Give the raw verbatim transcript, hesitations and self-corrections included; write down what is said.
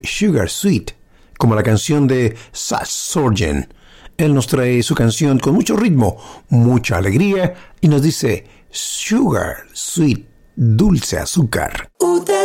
Sugar Sweet, como la canción de Saz Sargent. Él nos trae su canción con mucho ritmo, mucha alegría y nos dice Sugar Sweet, dulce azúcar. Ude